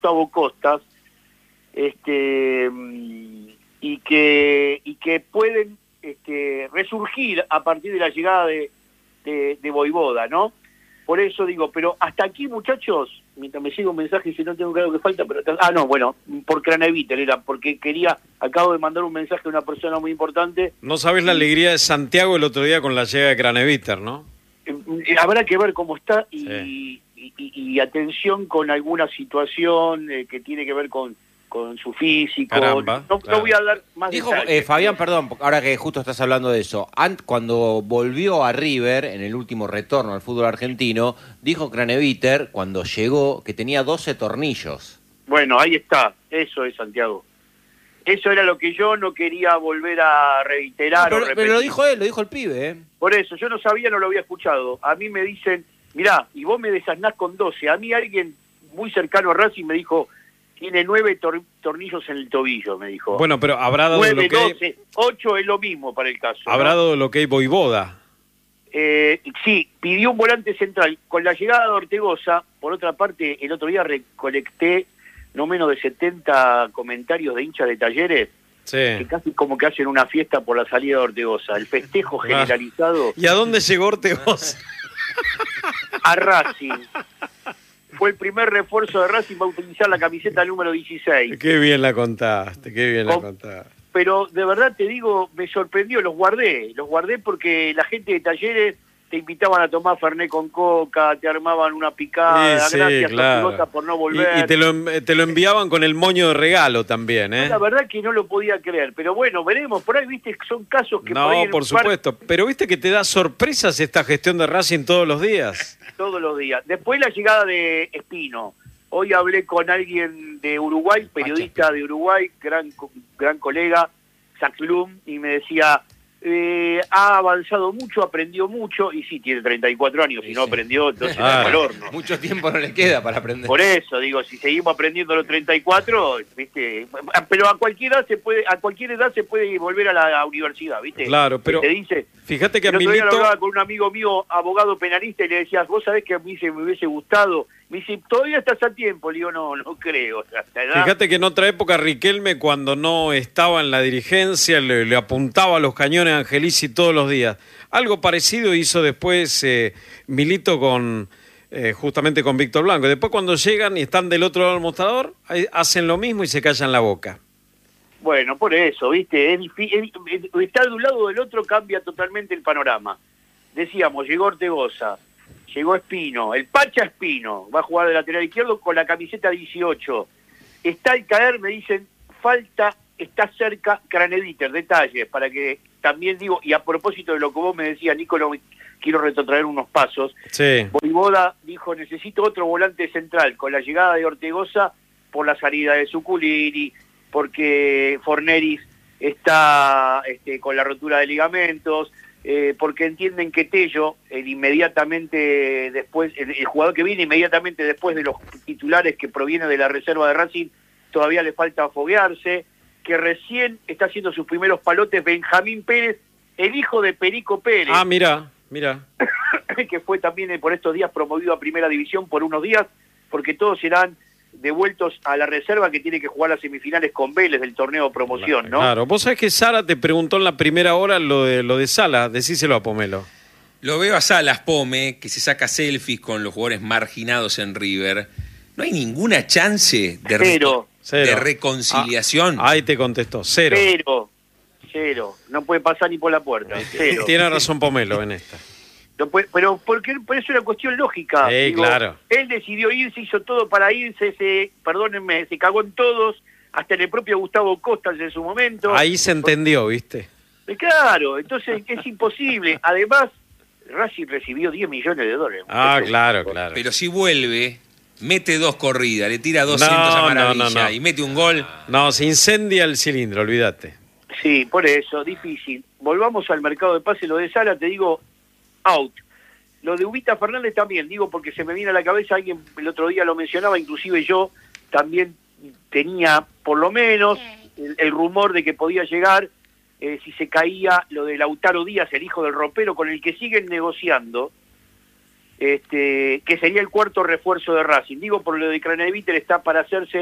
Gustavo Costas, y que pueden resurgir a partir de la llegada de Vojvoda, ¿no? Por eso digo, pero hasta aquí, muchachos, mientras me sigue un mensaje, si no tengo claro que falta, pero... por Craneviter era, porque acabo de mandar un mensaje a una persona muy importante. No sabes la alegría de Santiago el otro día con la llegada de Craneviter, ¿no? Habrá que ver cómo está Sí. y atención con alguna situación que tiene que ver con su físico. Caramba, No claro. voy a hablar más Dijo detalles. Fabián, perdón, ahora que justo estás hablando de eso, cuando volvió a River, en el último retorno al fútbol argentino, dijo Craneviter, cuando llegó, que tenía 12 tornillos. Bueno, ahí está, eso es, Santiago. Eso era lo que yo no quería volver a reiterar o repetir. Pero lo dijo él, lo dijo el pibe, ¿eh? Por eso, yo no sabía, no lo había escuchado. A mí me dicen, mirá, y vos me desasnás con 12. A mí alguien muy cercano a Racing me dijo, tiene 9 tornillos en el tobillo, me dijo. Bueno, pero habrá dado 9, lo que 12, 8 es lo mismo para el caso. habrá ¿no? dado lo que hay Vojvoda. Sí, pidió un volante central. Con la llegada de Ortegoza, por otra parte, el otro día recolecté no menos de 70 comentarios de hinchas de Talleres, que Sí. casi como que hacen una fiesta por la salida de Ortegoza. El festejo generalizado ¿Y a dónde llegó Ortegoza? a Racing. Fue el primer refuerzo de Racing, va a utilizar la camiseta número 16. Qué bien la contaste, qué bien la contaste. Pero de verdad te digo, me sorprendió, los guardé porque la gente de Talleres te invitaban a tomar Fernet con coca, te armaban una picada, Sí, gracias claro. Ortegoza por no volver. Y te lo enviaban con el moño de regalo también, ¿eh? La verdad que no lo podía creer, pero bueno, veremos, por ahí viste que son casos que por ahí No, en por un par- supuesto. Pero viste que te da sorpresas esta gestión de Racing todos los días. todos los días. Después la llegada de Espino. Hoy hablé con alguien de Uruguay, periodista de Uruguay, gran colega, Zaclum, y me decía, ha avanzado mucho, aprendió mucho, y sí, tiene 34 años, si no aprendió, entonces Ah. al horno. Mucho tiempo no le queda para aprender. Por eso, digo, si seguimos aprendiendo a los 34, ¿viste? Pero a cualquier edad se puede volver a la universidad, ¿viste? Claro, pero Te dice, fíjate que a el otro día lo Milito... hablaba con un amigo mío, abogado penalista, y le decías, vos sabés que a mí me hubiese gustado. Me dice, todavía estás a tiempo. Le digo, no creo. O sea, hasta edad- Fíjate que en otra época Riquelme, cuando no estaba en la dirigencia, le apuntaba a los cañones a Angelici todos los días. Algo parecido hizo después Milito con justamente con Víctor Blanco. Después cuando llegan y están del otro lado del mostrador, hacen lo mismo y se callan la boca. Bueno, por eso, ¿viste? Estar de un lado o del otro cambia totalmente el panorama. Decíamos, llegó Ortegoza, llegó Espino, el Pacha Espino, va a jugar de lateral izquierdo con la camiseta 18. Está al caer, me dicen, está cerca Craneviter, detalles, para que también digo, y a propósito de lo que vos me decías, Nicolò, quiero retrotraer unos pasos. Sí. Vojvoda dijo, necesito otro volante central, con la llegada de Ortegoza, por la salida de Zuculini, porque Forneris está con la rotura de ligamentos, porque entienden que Tello, inmediatamente después, el jugador que viene inmediatamente después de los titulares que proviene de la reserva de Racing, todavía le falta foguearse, que recién está haciendo sus primeros palotes Benjamín Pérez, el hijo de Perico Pérez. Ah, mira. Que fue también por estos días promovido a Primera División por unos días, porque todos serán devueltos a la reserva que tiene que jugar las semifinales con Vélez del torneo de promoción, ¿no? Claro, vos sabés que Sara te preguntó en la primera hora lo de Sala, decíselo a Pomelo. Lo veo a Salas Pome, que se saca selfies con los jugadores marginados en River. No hay ninguna chance de, Cero. de reconciliación. Ahí te contestó, cero. Cero. No puede pasar ni por la puerta. Cero. Tiene razón Pomelo en esta. No puede, pero porque eso es una cuestión lógica. Sí, claro. Él decidió irse, hizo todo para irse, se cagó en todos, hasta en el propio Gustavo Costas en su momento. Ahí se entendió, ¿viste? Claro, entonces es imposible. Además, Racing recibió $10 millones. Ah, claro. Pero si vuelve, mete 2 corridas, le tira 200 a Maravilla no. y mete un gol. No, se incendia el cilindro, olvídate. Sí, por eso, difícil. Volvamos al mercado de pase. Lo de Sala, te digo, out. Lo de Ubita Fernández también, digo, porque se me viene a la cabeza, alguien el otro día lo mencionaba, inclusive yo también tenía por lo menos el rumor de que podía llegar, si se caía lo de Lautaro Díaz, el hijo del ropero, con el que siguen negociando. que sería el cuarto refuerzo de Racing. Digo, por lo de Craneviter está para hacerse